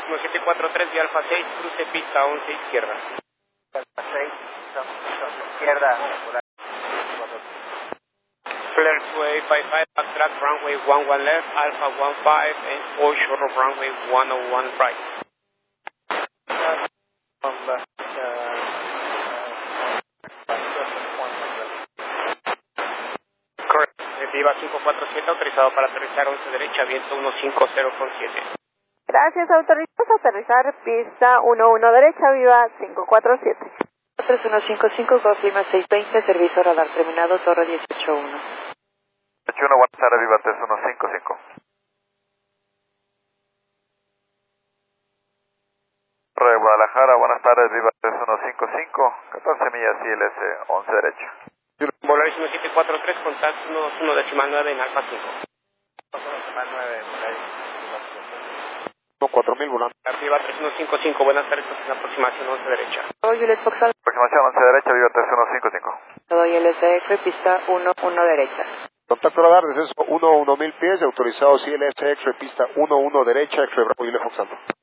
1743 de Alfa 6, cruce pista 11 izquierda. Alfa 6, izquierda. Clear to A55, backtrack runway 11 left, Alpha 15 and 4 short of runway 101 right. Correct. Viva 547, autorizado para aterrizar 11 derecha, viento 150,7. Gracias, autorizamos a aterrizar pista 11 derecha, viva 547. 3155, confirma 620, servicio radar terminado, torre 181. 81, buenas tardes, viva 3155. Torre de Guadalajara, buenas tardes, viva 3155, 14 millas ILS, 11 derecha. Volaris 1743, contacto 1.9 en Alfa 5. 1.9, 4000 volando. Viva 3155, buenas tardes, aproximación 11 derecha. Juliet Foxal. Aproximación 11 derecha, viva 3155. Doy LSX, pista 11 derecha. Contacto radar, descenso 1000 pies, autorizado CLSX, pista 11 derecha, X Bravo Juliet Foxal.